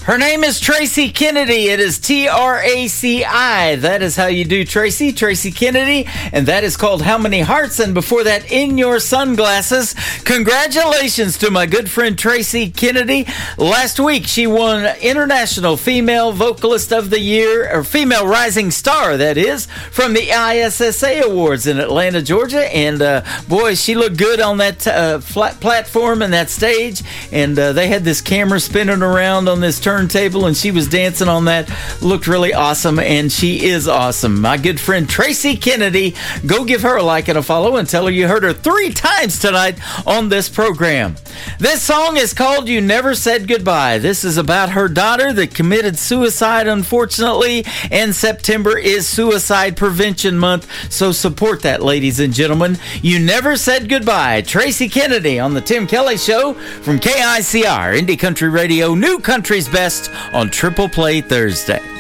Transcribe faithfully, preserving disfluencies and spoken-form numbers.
Her name is Tracy Kennedy. It is T R A C I. That is how you do Tracy, Tracy Kennedy. And that is called How Many Hearts? And before that, In Your Sunglasses. Congratulations to my good friend Tracy Kennedy. Last week, she won International Female Vocalist of the Year, or Female Rising Star, that is, from the I S S A Awards in Atlanta, Georgia. And uh, boy, she looked good on that uh, flat platform and that stage. And uh, they had this camera spinning around on this turntable, and she was dancing on that. Looked really awesome, and she is awesome. My good friend Tracy Kennedy. Go give her a like and a follow and tell her you heard her three times tonight on this program. This song is called You Never Said Goodbye. This is about her daughter that committed suicide, unfortunately, and September is Suicide Prevention Month, so support that, ladies and gentlemen. You Never Said Goodbye. Tracy Kennedy on The Tim Kelly Show from K I C R, Indie Country Radio, New Country's Best on Triple Play Thursday.